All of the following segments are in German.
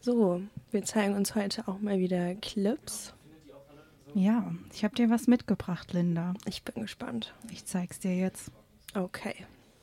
So, wir zeigen uns heute auch mal wieder Clips. Ja, ich habe dir was mitgebracht, Linda. Ich bin gespannt. Ich zeig's dir jetzt. Okay.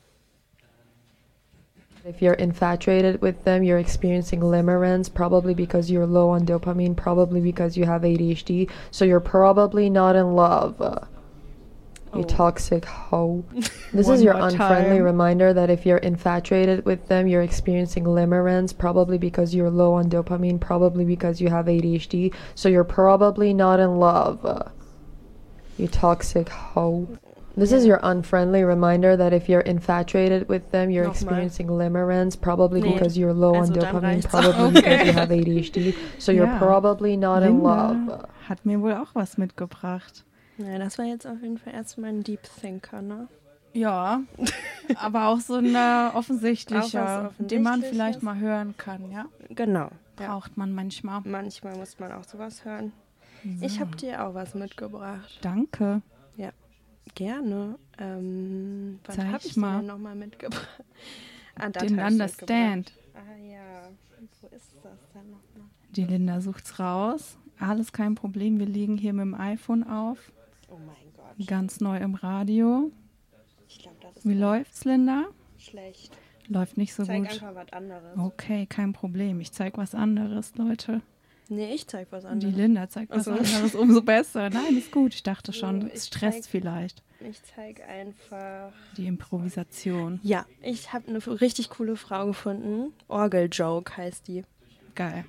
If you're infatuated with them, you're experiencing limerence, probably because you're low on dopamine, probably because you have ADHD, so you're probably not in love. You toxic hoe. This is your unfriendly reminder that if you're infatuated with them, you're experiencing limerence, probably because you're low on dopamine, probably because you have ADHD, so you're probably not in love. You toxic hoe. This is your unfriendly reminder that if you're infatuated with them, you're experiencing limerence, probably because you're low on dopamine, probably because you have ADHD, so you're probably not in love. Hat mir wohl auch was mitgebracht. Ja, das war jetzt auf jeden Fall erstmal ein Deep Thinker, ne? Ja, aber auch so ein offensichtlicher, den man vielleicht mal hören kann, ja? Genau. Braucht man manchmal. Manchmal muss man auch sowas hören. So. Ich habe dir auch was mitgebracht. Danke. Ja, gerne. Was habe ich dir denn nochmal mitgebracht? Den Understand. Ja, wo ist das denn nochmal? Die Linda sucht's raus. Alles kein Problem, wir liegen hier mit dem iPhone auf. Oh mein Gott. Ganz neu im Radio. Ich glaub, das ist Wie läuft's, Linda? Schlecht. Läuft nicht so gut. gut. Zeig einfach was anderes. Okay, kein Problem. Ich zeig was anderes, Leute. Nee, ich zeig was anderes. Die Linda zeigt was anderes, umso besser. Nein, ist gut. Ich dachte schon, es stresst vielleicht. Ich zeig einfach... Die Improvisation. Ja, ich habe eine richtig coole Frau gefunden. Orgeljoke heißt die. Geil.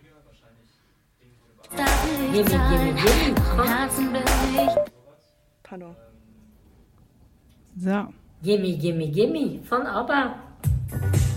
Pardon. So. Gimme, gimme, gimme von ABBA.